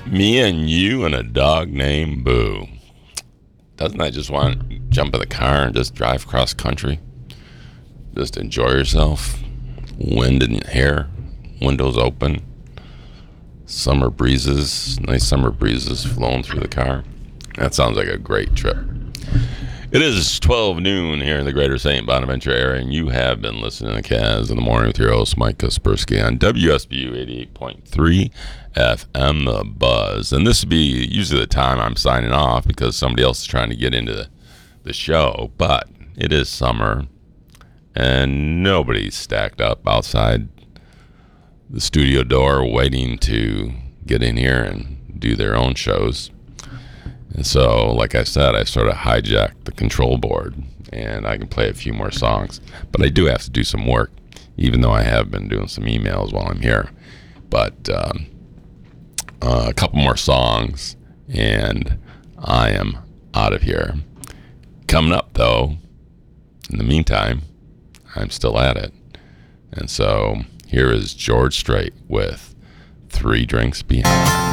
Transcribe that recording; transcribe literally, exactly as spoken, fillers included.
Me and you and a dog named Boo. Doesn't I just want to jump in the car and just drive cross country? Just enjoy yourself. Wind in your hair. Windows open. Summer breezes. Nice summer breezes flowing through the car. That sounds like a great trip. It is twelve noon here in the greater Saint Bonaventure area, and you have been listening to Kaz in the Morning with your host, Mike Kaspersky, on W S B U eighty-eight point three F M, The Buzz. And this would be usually the time I'm signing off because somebody else is trying to get into the, the show, but it is summer, and nobody's stacked up outside the studio door waiting to get in here and do their own shows. And so, like I said, I sort of hijacked the control board, and I can play a few more songs. But I do have to do some work, even though I have been doing some emails while I'm here. But um, uh, a couple more songs, and I am out of here. Coming up, though, in the meantime, I'm still at it. And so, here is George Strait with Three Drinks Beyond.